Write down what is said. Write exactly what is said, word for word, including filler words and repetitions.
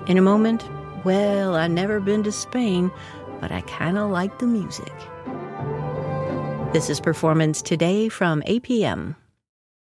In a moment, well, I've never been to Spain, but I kind of like the music. This is Performance Today from A P M.